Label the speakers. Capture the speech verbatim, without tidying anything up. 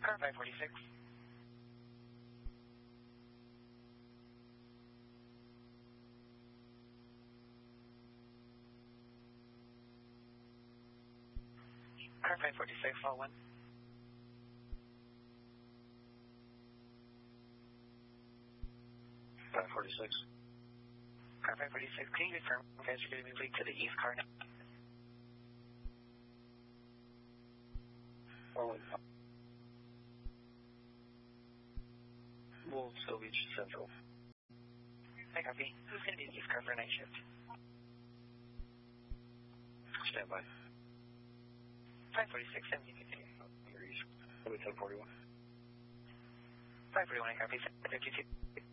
Speaker 1: Car five forty-six. Car five forty-six, all one.
Speaker 2: five forty-six.
Speaker 1: Car five forty-six, can you confirm you guys are going to be moving to the east car now?
Speaker 2: Only. We'll still reach Central.
Speaker 1: I copy. Who's going to be the east car for night shift?
Speaker 2: Stand by.
Speaker 1: five forty-six, seventeen fifty.
Speaker 2: You're east. ten forty-one.
Speaker 1: five forty-one, I copy. fifty-two.